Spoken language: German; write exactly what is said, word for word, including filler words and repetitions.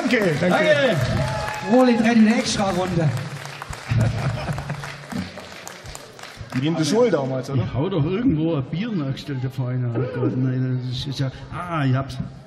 Danke, danke. Danke. Roland rennt in die Extra-Runde. Wie in der Schule damals, oder? Ich hau doch irgendwo ein Bier nachgestellt, der Verein. Oh Gott, nein, das ist ja. Ah, ich hab's.